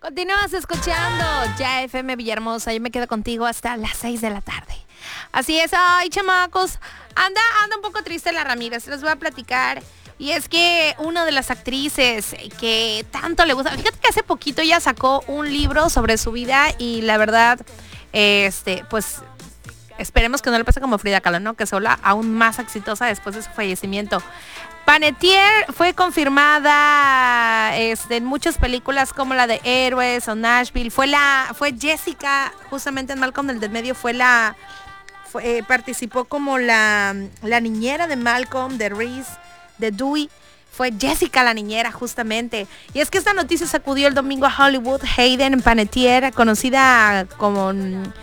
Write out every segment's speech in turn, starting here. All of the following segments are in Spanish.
Continúas escuchando ya FM Villahermosa. Yo me quedo contigo hasta las 6 de la tarde. Así es, ay, chamacos. Anda un poco triste la Ramírez. Les voy a platicar. Y es que una de las actrices que tanto le gusta, fíjate que hace poquito ella sacó un libro sobre su vida y la verdad, pues esperemos que no le pase como Frida Kahlo, ¿no? Que se vuelva aún más exitosa después de su fallecimiento. Panettiere fue confirmada en muchas películas como la de Héroes o Nashville. Fue Jessica, justamente en Malcolm el del medio, participó como la niñera de Malcolm, de Reese, de Dewey. Fue Jessica la niñera, justamente. Y es que esta noticia sacudió el domingo a Hollywood. Hayden Panettiere, conocida como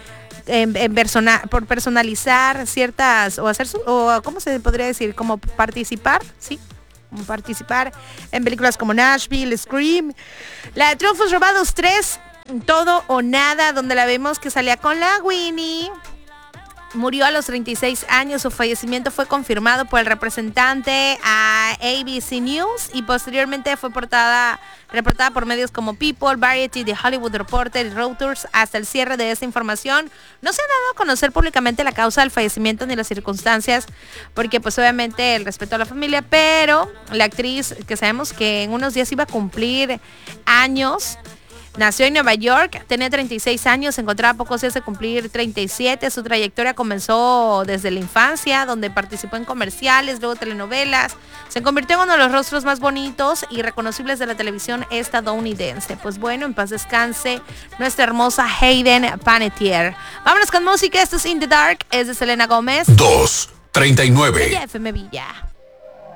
por personalizar ciertas o ¿cómo se podría decir? Como participar, ¿sí? Como participar en películas como Nashville, Scream, la de Triunfos Robados 3, Todo o Nada, donde la vemos que salía con la Winnie. Murió a los 36 años. Su fallecimiento fue confirmado por el representante a ABC News y posteriormente fue reportada por medios como People, Variety, The Hollywood Reporter y Reuters. Hasta el cierre de esta información no se ha dado a conocer públicamente la causa del fallecimiento ni las circunstancias, porque pues obviamente el respeto a la familia, pero la actriz, que sabemos que en unos días iba a cumplir años, nació en Nueva York, tenía 36 años, se encontraba a pocos días de cumplir 37. Su trayectoria comenzó desde la infancia, donde participó en comerciales, luego telenovelas. Se convirtió en uno de los rostros más bonitos y reconocibles de la televisión estadounidense. Pues bueno, en paz descanse nuestra hermosa Hayden Panettiere. Vámonos con música, esto es In the Dark, es de Selena Gómez. 2:39. Ella FM Villa.